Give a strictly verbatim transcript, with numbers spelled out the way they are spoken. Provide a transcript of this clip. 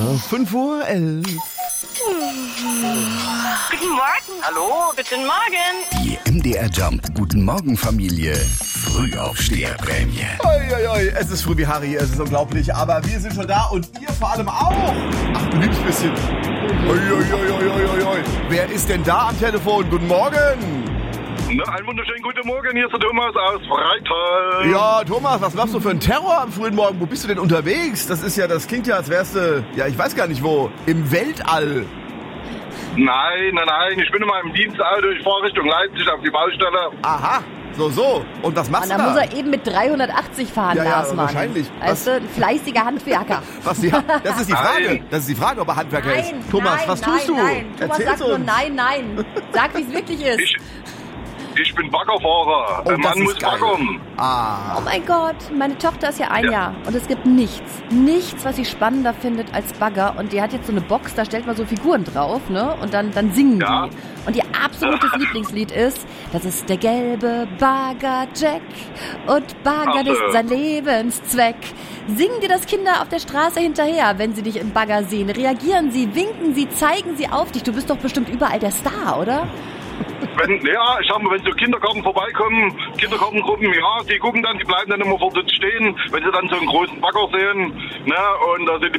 fünf Uhr elf. Guten Morgen. Hallo, guten Morgen. Die M D R Jump Guten Morgen Familie Frühaufsteherprämie. Oi, oi, oi, es ist früh wie Harry, es ist unglaublich, aber wir sind schon da und ihr vor allem auch. Ach, du liebst ein bisschen. Oi, oi, oi, oi, oi, oi. Wer ist denn da am Telefon? Guten Morgen. Na, einen wunderschönen guten Morgen, hier ist der Thomas aus Freital. Ja, Thomas, was machst du für einen Terror am frühen Morgen? Wo bist du denn unterwegs? Das ist ja, das klingt ja, als wärst du, ja, ich weiß gar nicht wo, im Weltall. Nein, nein, nein, ich bin in meinem Dienstauto, ich fahre Richtung Leipzig auf die Baustelle. Aha, so, so. Und was machst Und du dann da? muss er eben mit dreihundertachtzig fahren, Ja, ja, Lars, Mann. wahrscheinlich. Weißt du, ein fleißiger Handwerker. Was, ja, das ist die Frage. Nein. Das ist die Frage, ob er Handwerker Nein, ist. Thomas, nein, was nein, tust du? nein. Thomas Erzähl's sagt nur uns. nein, nein. Sag, wie es wirklich ist. Ich, ich bin Baggerfahrer. Oh, Der das Mann ist muss geil. baggern. Ah. Oh mein Gott, meine Tochter ist ja ein Ja. Jahr und es gibt nichts, nichts, was sie spannender findet als Bagger. Und die hat jetzt so eine Box, da stellt man so Figuren drauf, ne? Und dann, dann singen Ja. die. Und ihr absolutes Lieblingslied ist, das ist der gelbe Bagger Jack und Baggern Ach, ist äh. sein Lebenszweck. Singen dir das Kinder auf der Straße hinterher, wenn sie dich im Bagger sehen? Reagieren sie, winken sie, zeigen sie auf dich? Du bist doch bestimmt überall der Star, oder? Wenn, ja, ich sag mal, wenn so Kindergarten vorbeikommen, Kindergartengruppen, ja, die gucken dann, die bleiben dann immer vor dort stehen, wenn sie dann so einen großen Bagger sehen, ne, und da sind die